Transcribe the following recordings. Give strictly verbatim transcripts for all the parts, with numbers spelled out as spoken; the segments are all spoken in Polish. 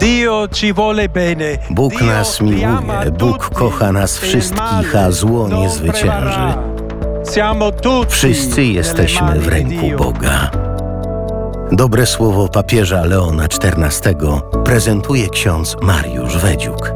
Bóg nas miłuje, Bóg kocha nas wszystkich, a zło nie zwycięży. Wszyscy jesteśmy w ręku Boga. Dobre słowo papieża Leona czternastego prezentuje ksiądz Mariusz Wedziuk.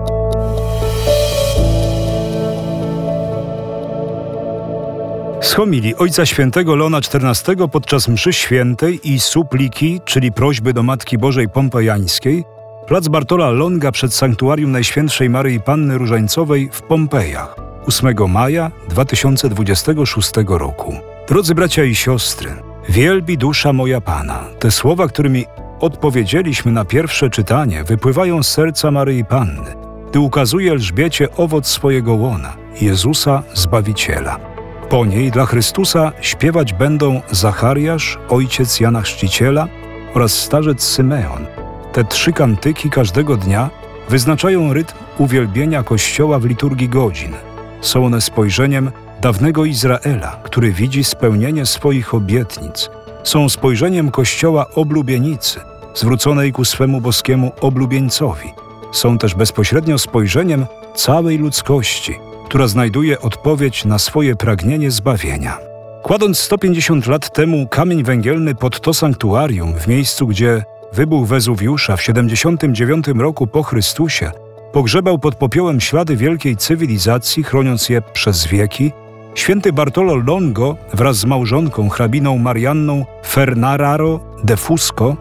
Z homilii Ojca Świętego Leona czternastego podczas mszy świętej i supliki, czyli prośby do Matki Bożej Pompejańskiej, plac Bartola Longa przed Sanktuarium Najświętszej Maryi Panny Różańcowej w Pompejach, ósmego maja dwa tysiące dwudziestego szóstego roku. Drodzy bracia i siostry, wielbi dusza moja Pana. Te słowa, którymi odpowiedzieliśmy na pierwsze czytanie, wypływają z serca Maryi Panny, gdy ukazuje Elżbiecie owoc swojego łona, Jezusa Zbawiciela. Po niej dla Chrystusa śpiewać będą Zachariasz, ojciec Jana Chrzciciela oraz starzec Symeon. Te trzy kantyki każdego dnia wyznaczają rytm uwielbienia Kościoła w liturgii godzin. Są one spojrzeniem dawnego Izraela, który widzi spełnienie swoich obietnic. Są spojrzeniem Kościoła oblubienicy, zwróconej ku swemu boskiemu oblubieńcowi. Są też bezpośrednio spojrzeniem całej ludzkości, która znajduje odpowiedź na swoje pragnienie zbawienia. Kładąc sto pięćdziesiąt lat temu kamień węgielny pod to sanktuarium, w miejscu, gdzie wybuch Wezuwiusza w siedemdziesiątym dziewiątym roku po Chrystusie pogrzebał pod popiołem ślady wielkiej cywilizacji, chroniąc je przez wieki, święty Bartolo Longo wraz z małżonką hrabiną Marianną Fernararo de Fusco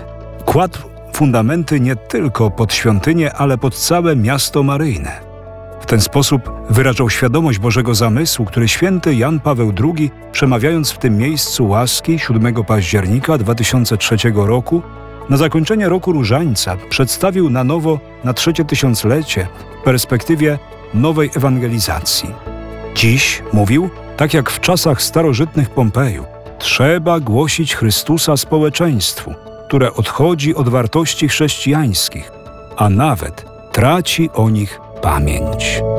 kładł fundamenty nie tylko pod świątynię, ale pod całe miasto maryjne. W ten sposób wyrażał świadomość Bożego zamysłu, który święty Jan Paweł drugi, przemawiając w tym miejscu łaski siódmego października dwa tysiące trzeciego roku, na zakończenie roku Różańca przedstawił na nowo na trzecie tysiąclecie w perspektywie nowej ewangelizacji. Dziś, mówił, tak jak w czasach starożytnych Pompeju, trzeba głosić Chrystusa społeczeństwu, które odchodzi od wartości chrześcijańskich, a nawet traci o nich pamięć.